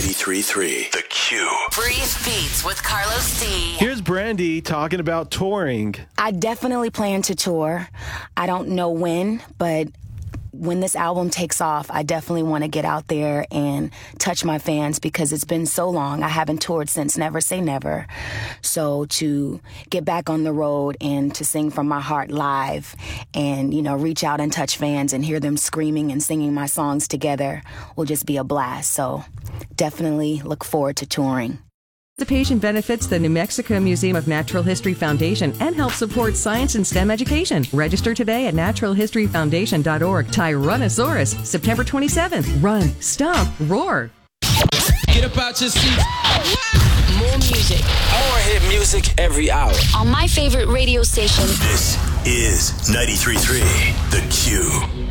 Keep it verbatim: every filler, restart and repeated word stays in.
ninety-three point three The Q. Breathe Beats with Carlos D. Here's Brandy talking about touring. I definitely plan to tour. I don't know when, but when this album takes off, I definitely want to get out there and touch my fans because it's been so long. I haven't toured since Never Say Never. So to get back on the road and to sing from my heart live and, you know, reach out and touch fans and hear them screaming and singing my songs together will just be a blast. So definitely look forward to touring. Participation benefits the New Mexico Museum of Natural History Foundation and helps support science and STEM education. Register today at natural history foundation dot org. Tyrannosaurus, September twenty-seventh. Run, stomp, roar. Get up out your seat. More music. More hit music every hour. On my favorite radio station. This is ninety-three point three The Q.